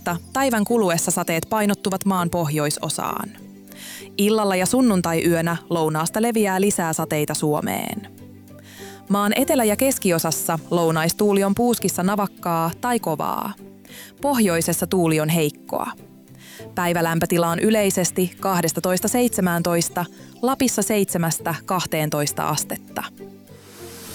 aamusta päivän kuluessa sateet painottuvat maan pohjoisosaan. Illalla ja sunnuntai-yönä lounaasta leviää lisää sateita Suomeen. Maan etelä- ja keskiosassa lounaistuuli on puuskissa navakkaa tai kovaa. Pohjoisessa tuuli on heikkoa. Päivälämpötila on yleisesti 12–17, Lapissa 7–12 astetta.